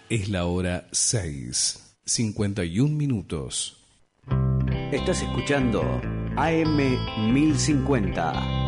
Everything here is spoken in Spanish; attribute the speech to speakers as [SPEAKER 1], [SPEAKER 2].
[SPEAKER 1] Es la hora 6:51.
[SPEAKER 2] Estás escuchando AM 1050.